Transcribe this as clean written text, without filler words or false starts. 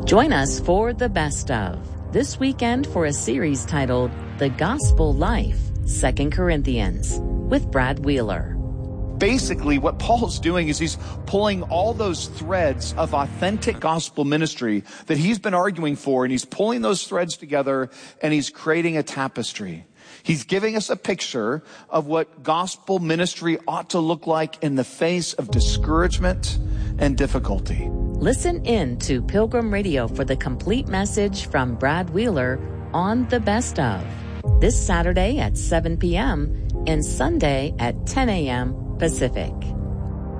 Join us for The Best Of this weekend for a series titled The Gospel Life, 2 Corinthians, with Brad Wheeler. Basically, what Paul's doing is he's pulling all those threads of authentic gospel ministry that he's been arguing for, and he's pulling those threads together, and he's creating a tapestry. He's giving us a picture of what gospel ministry ought to look like in the face of discouragement and difficulty. Listen in to Pilgrim Radio for the complete message from Brad Wheeler on The Best Of, this Saturday at 7 p.m. and Sunday at 10 a.m. Pacific.